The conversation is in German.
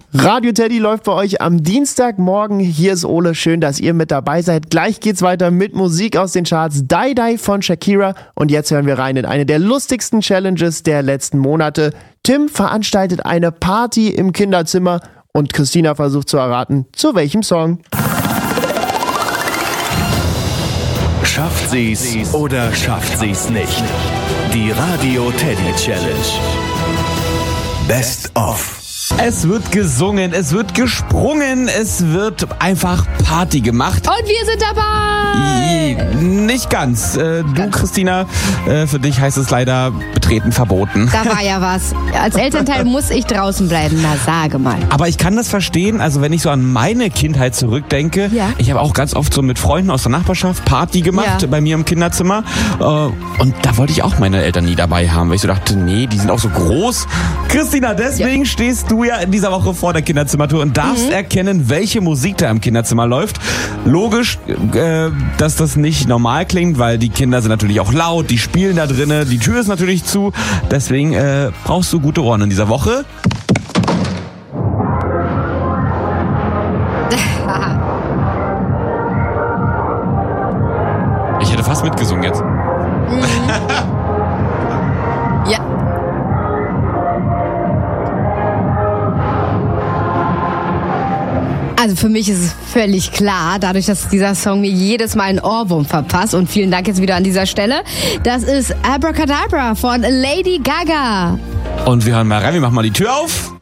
Radio Teddy läuft bei euch am Dienstagmorgen. Hier ist Ole. Schön, dass ihr mit dabei seid. Gleich geht's weiter mit Musik aus den Charts. Die Die von Shakira. Und jetzt hören wir rein in eine der lustigsten Challenges der letzten Monate. Tim veranstaltet eine Party im Kinderzimmer und Christina versucht zu erraten, zu welchem Song. Schafft sie's oder schafft sie's nicht? Die Radio Teddy Challenge. Best of. Es wird gesungen, es wird gesprungen, es wird einfach Party gemacht. Und wir sind dabei! Nicht ganz. Du, Christina, für dich heißt es leider betreten verboten. Da war ja was. Als Elternteil muss ich draußen bleiben, na sage mal. Aber ich kann das verstehen, also wenn ich so an meine Kindheit zurückdenke, Ja. Ich habe auch ganz oft so mit Freunden aus der Nachbarschaft Party gemacht, Ja. bei mir im Kinderzimmer. Und da wollte ich auch meine Eltern nie dabei haben, weil ich so dachte, nee, die sind auch so groß. Christina, deswegen stehst du ja in dieser Woche vor der Kinderzimmertour und darfst erkennen, welche Musik da im Kinderzimmer läuft. Logisch, dass das nicht normal klingt, weil die Kinder sind natürlich auch laut, die spielen da drinnen, die Tür ist natürlich zu. Deswegen brauchst du gute Ohren in dieser Woche. Ich hätte fast mitgesungen jetzt. Ja. Also für mich ist es völlig klar, dadurch, dass dieser Song mir jedes Mal einen Ohrwurm verpasst. Und vielen Dank jetzt wieder an dieser Stelle. Das ist Abracadabra von Lady Gaga. Und wir hören mal rein, wir machen mal die Tür auf.